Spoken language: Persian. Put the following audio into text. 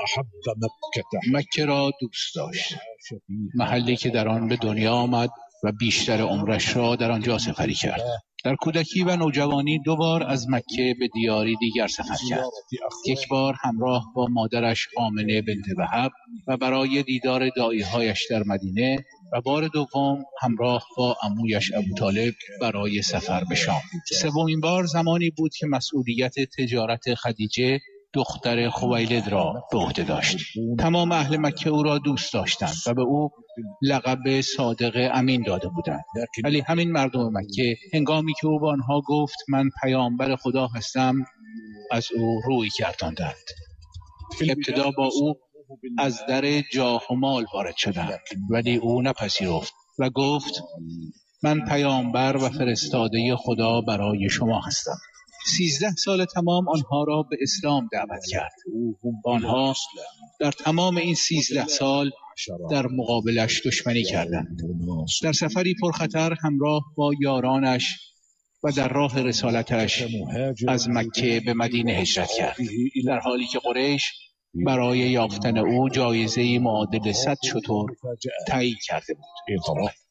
مکه را دوست داشت، محلی که در آن به دنیا آمد و بیشتر عمرش را در آنجا سپری کرد. در کودکی و نوجوانی 2 بار از مکه به دیاری دیگر سفر کرد. 1 بار همراه با مادرش آمنه بنت وهب و برای دیدار داعیهایش در مدینه، و بار دوم همراه با عمویش ابوطالب برای سفر به شام. 3مین بار زمانی بود که مسئولیت تجارت خدیجه دختر خویلد را به عهده داشت. تمام اهل مکه او را دوست داشتند و به او لقب صادق امین داده بودند. ولی همین مردم مکه هنگامی که او به آنها گفت من پیامبر خدا هستم، از او روی گرداندند. ابتدا با او از در جاه و مال وارد شدند، ولی او نپذیرفت و گفت من پیامبر و فرستاده خدا برای شما هستم. 13 سال تمام آنها را به اسلام دعوت کرد. آنها در تمام این 13 سال در مقابلش دشمنی کردند. در سفری پرخطر همراه با یارانش و در راه رسالتش از مکه به مدینه هجرت کرد، در حالی که قریش برای یافتن او جایزه‌ای معادل 100 شتر تعیین کرده بود.